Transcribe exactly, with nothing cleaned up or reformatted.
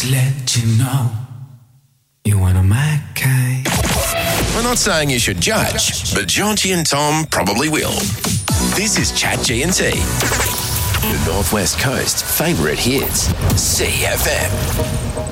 just let you know you're one of my kind. We're not saying you should judge, but Georgie and Tom probably will. This is Chat G and T, the Northwest Coast favourite hits, C F M.